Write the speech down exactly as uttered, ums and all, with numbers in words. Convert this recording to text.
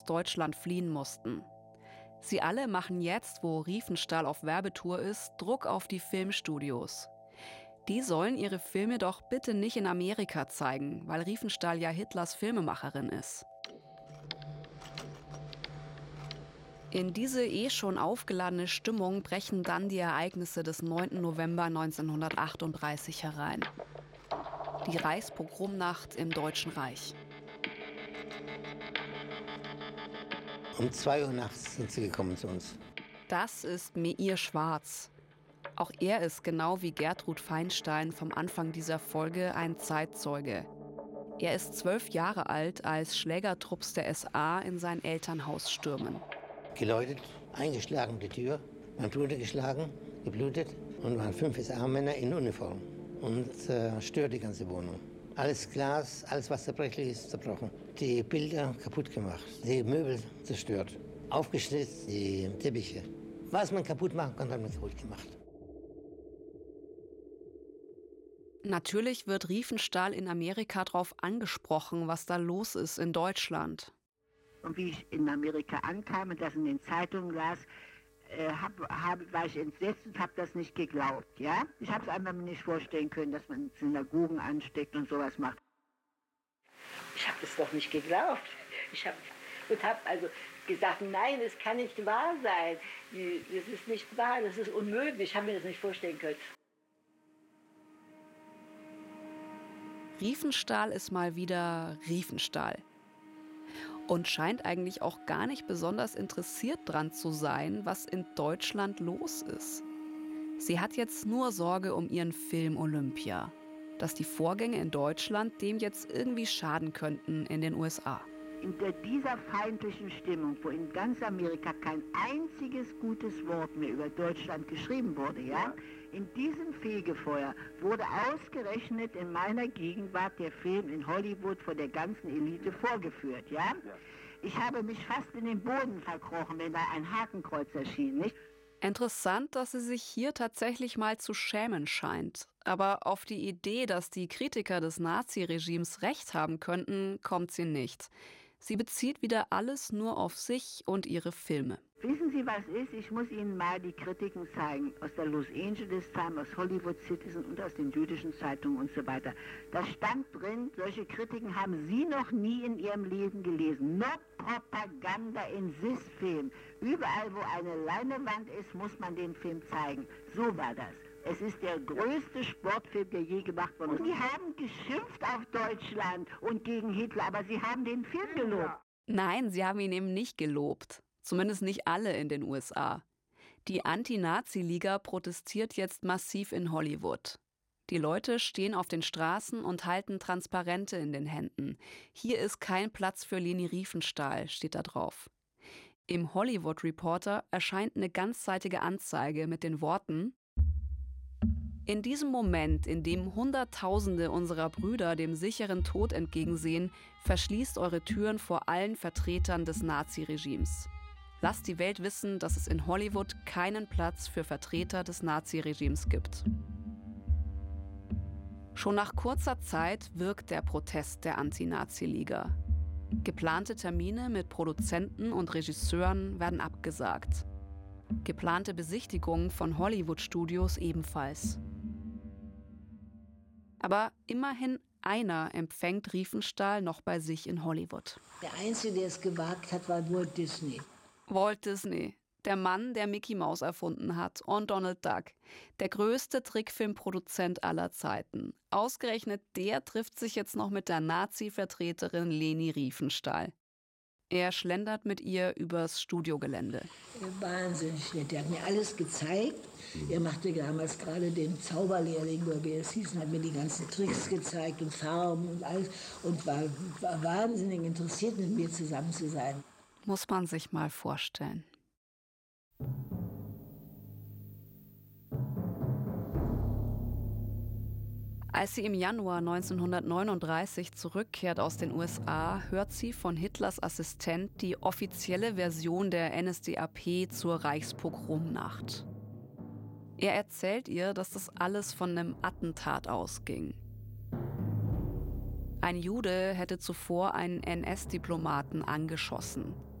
Deutschland fliehen mussten. Sie alle machen jetzt, wo Riefenstahl auf Werbetour ist, Druck auf die Filmstudios. Die sollen ihre Filme doch bitte nicht in Amerika zeigen, weil Riefenstahl ja Hitlers Filmemacherin ist. In diese eh schon aufgeladene Stimmung brechen dann die Ereignisse des neunten November neunzehnhundertachtunddreißig herein. Die Reichspogromnacht im Deutschen Reich. Um zwei Uhr nachts sind sie gekommen zu uns. Das ist Meir Schwarz. Auch er ist genau wie Gertrud Feinstein vom Anfang dieser Folge ein Zeitzeuge. Er ist zwölf Jahre alt, als Schlägertrupps der S A in sein Elternhaus stürmen. Geläutet, eingeschlagen die Tür, man Bluter geschlagen, geblutet und waren fünf S A-Männer in Uniform und zerstört die ganze Wohnung. Alles Glas, alles was zerbrechlich ist, zerbrochen. Die Bilder kaputt gemacht, die Möbel zerstört, aufgeschlitzt, die Teppiche. Was man kaputt machen konnte, hat man kaputt gemacht. Natürlich wird Riefenstahl in Amerika darauf angesprochen, was da los ist in Deutschland. Und wie ich in Amerika ankam und das in den Zeitungen las, äh, hab, hab, war ich entsetzt und habe das nicht geglaubt. Ja? Ich habe es einfach mir nicht vorstellen können, dass man Synagogen ansteckt und sowas macht. Ich habe es doch nicht geglaubt. Ich habe und habe also gesagt, nein, es kann nicht wahr sein. Das ist nicht wahr, das ist unmöglich. Ich habe mir das nicht vorstellen können. Riefenstahl ist mal wieder Riefenstahl. Und scheint eigentlich auch gar nicht besonders interessiert dran zu sein, was in Deutschland los ist. Sie hat jetzt nur Sorge um ihren Film Olympia, dass die Vorgänge in Deutschland dem jetzt irgendwie schaden könnten in den U S A. In dieser feindlichen Stimmung, wo in ganz Amerika kein einziges gutes Wort mehr über Deutschland geschrieben wurde, ja, in diesem Fegefeuer wurde ausgerechnet in meiner Gegenwart der Film in Hollywood vor der ganzen Elite vorgeführt, ja. Ich habe mich fast in den Boden verkrochen, wenn da ein Hakenkreuz erschien, nicht? Interessant, dass sie sich hier tatsächlich mal zu schämen scheint. Aber auf die Idee, dass die Kritiker des Naziregimes recht haben könnten, kommt sie nicht. Sie bezieht wieder alles nur auf sich und ihre Filme. Wissen Sie, was ist? Ich muss Ihnen mal die Kritiken zeigen. Aus der Los Angeles Times, aus Hollywood Citizen und aus den jüdischen Zeitungen und so weiter. Da stand drin, solche Kritiken haben Sie noch nie in Ihrem Leben gelesen. No Propaganda in this Film. Überall, wo eine Leinwand ist, muss man den Film zeigen. So war das. Es ist der größte Sportfilm, der je gemacht wurde. Und die haben geschimpft auf Deutschland und gegen Hitler, aber sie haben den Film gelobt. Nein, sie haben ihn eben nicht gelobt. Zumindest nicht alle in den U S A. Die Anti-Nazi-Liga protestiert jetzt massiv in Hollywood. Die Leute stehen auf den Straßen und halten Transparente in den Händen. Hier ist kein Platz für Leni Riefenstahl, steht da drauf. Im Hollywood Reporter erscheint eine ganzseitige Anzeige mit den Worten: In diesem Moment, in dem Hunderttausende unserer Brüder dem sicheren Tod entgegensehen, verschließt eure Türen vor allen Vertretern des Naziregimes. Lasst die Welt wissen, dass es in Hollywood keinen Platz für Vertreter des Naziregimes gibt. Schon nach kurzer Zeit wirkt der Protest der Anti-Nazi-Liga. Geplante Termine mit Produzenten und Regisseuren werden abgesagt. Geplante Besichtigungen von Hollywood-Studios ebenfalls. Aber immerhin einer empfängt Riefenstahl noch bei sich in Hollywood. Der Einzige, der es gewagt hat, war Walt Disney. Walt Disney, der Mann, der Mickey Mouse erfunden hat und Donald Duck, der größte Trickfilmproduzent aller Zeiten. Ausgerechnet der trifft sich jetzt noch mit der Nazi-Vertreterin Leni Riefenstahl. Er schlendert mit ihr übers Studiogelände. Wahnsinnig nett. Der hat mir alles gezeigt. Er machte damals gerade den Zauberlehrling, oder wie es hieß, und hat mir die ganzen Tricks gezeigt und Farben und alles. Und war, war wahnsinnig interessiert, mit mir zusammen zu sein. Muss man sich mal vorstellen. Als sie im Januar neunzehnhundertneununddreißig zurückkehrt aus den U S A, hört sie von Hitlers Assistent die offizielle Version der N S D A P zur Reichspogromnacht. Er erzählt ihr, dass das alles von einem Attentat ausging. Ein Jude hätte zuvor einen N S-Diplomaten angeschossen.